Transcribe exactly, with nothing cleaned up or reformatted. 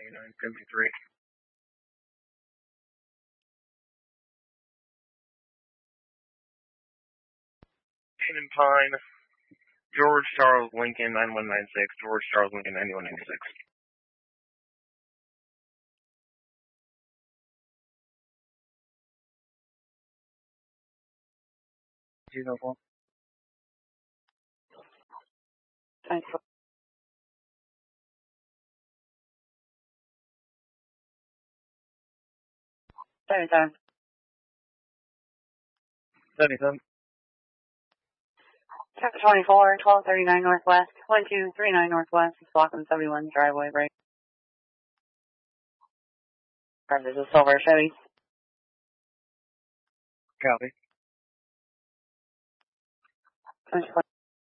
ninety-nine fifty-three. Hayden Pine, George Charles Lincoln nine one nine six, George Charles Lincoln ninety-one ninety-six. zero four. Thanks. seventy-seven. seventy-seven. Chapter twenty-four, twelve thirty-nine Northwest, one two three nine Northwest, Blockland seventy-one, driveway break. This is Silver Chevy. Copy. twenty-four.